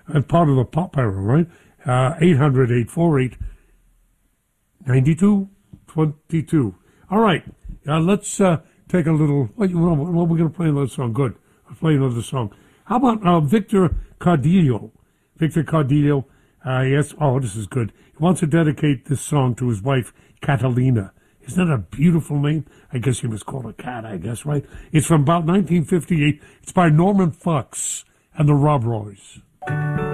and part of the pop era, right? 800-848-9222. All right, let's take a little. Well, we're going to play another song. Good. I'll play another song. How about Victor Cardillo? Victor Cardillo, yes. Oh, this is good. He wants to dedicate this song to his wife, Catalina. Isn't that a beautiful name? I guess he was called a cat, I guess, right? It's from about 1958. It's by Norman Fox and the Rob Roys.